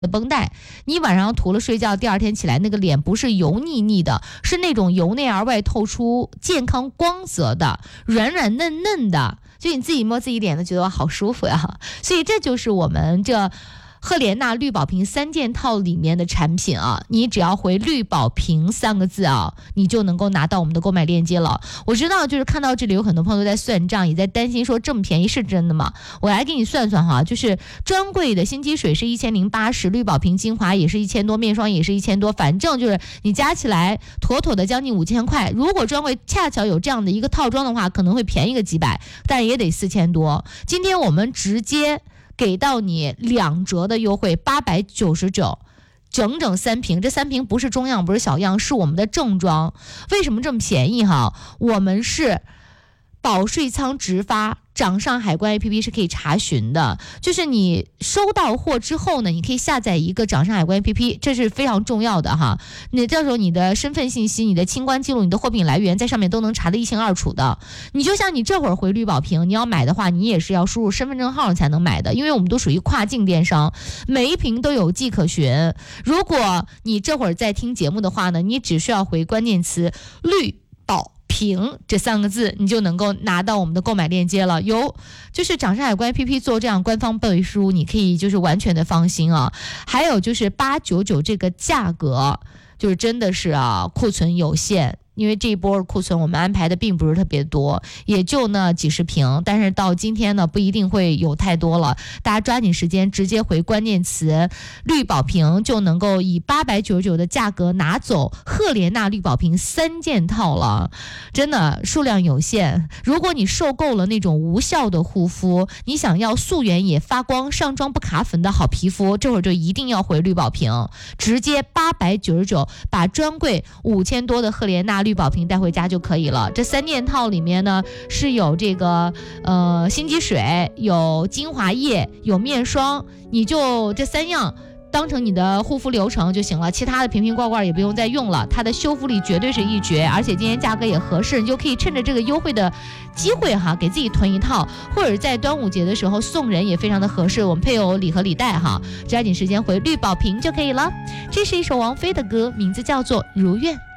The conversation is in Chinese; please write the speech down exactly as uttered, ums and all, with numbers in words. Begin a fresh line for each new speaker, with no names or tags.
的绷带，你晚上涂了睡觉，第二天起来那个脸不是油腻腻的，是那种由内而外透出健康光泽的，软软嫩嫩的，就你自己摸自己脸都觉得好舒服呀。所以这就是我们这赫莲娜绿宝瓶三件套里面的产品啊，你只要回绿宝瓶三个字啊，你就能够拿到我们的购买链接了。我知道就是看到这里有很多朋友都在算账，也在担心说这么便宜是真的吗？我来给你算算哈，就是专柜的新机水是一千零八十，绿宝瓶精华也是一千多，面霜也是一千多，反正就是你加起来妥妥的将近五千块。如果专柜恰巧有这样的一个套装的话，可能会便宜个几百，但也得四千多。今天我们直接给到你两折的优惠，八百九十九，整整三瓶。这三瓶不是中样，不是小样，是我们的正装。为什么这么便宜哈？我们是保税仓直发，掌上海关 A P P 是可以查询的，就是你收到货之后呢，你可以下载一个掌上海关 A P P， 这是非常重要的哈。你到时候你的身份信息、你的清关记录、你的货品来源在上面都能查得一清二楚的。你就像你这会儿回绿宝瓶，你要买的话，你也是要输入身份证号才能买的，因为我们都属于跨境电商，每一瓶都有迹可循。如果你这会儿在听节目的话呢，你只需要回关键词绿宝瓶这三个字，你就能够拿到我们的购买链接了。有就是掌上海关 A P P 做这样官方背书，你可以就是完全的放心啊。还有就是八百九十九这个价格，就是真的是啊库存有限。因为这一波库存我们安排的并不是特别多，也就那几十瓶，但是到今天呢不一定会有太多了，大家抓紧时间直接回关键词绿宝瓶，就能够以八百九十九的价格拿走赫莲娜绿宝瓶三件套了。真的数量有限，如果你受够了那种无效的护肤，你想要素颜也发光上妆不卡粉的好皮肤，这会儿就一定要回绿宝瓶，直接八百九十九把专柜五千多的赫莲娜绿宝瓶带回家就可以了。这三件套里面呢是有这个呃心机水，有精华液，有面霜，你就这三样当成你的护肤流程就行了，其他的瓶瓶罐罐也不用再用了，它的修复力绝对是一绝，而且今天价格也合适，你就可以趁着这个优惠的机会哈，给自己囤一套，或者在端午节的时候送人也非常的合适，我们配有礼盒礼袋哈，抓紧时间回绿宝瓶就可以了。这是一首王菲的歌，名字叫做《如愿》。